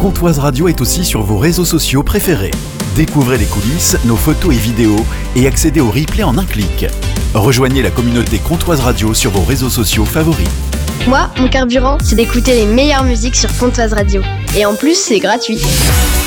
Comptoise Radio est aussi sur vos réseaux sociaux préférés. Découvrez les coulisses, nos photos et vidéos et accédez au replay en un clic. Rejoignez la communauté Comptoise Radio sur vos réseaux sociaux favoris. Moi, mon carburant, c'est d'écouter les meilleures musiques sur Comptoise Radio. Et en plus, c'est gratuit.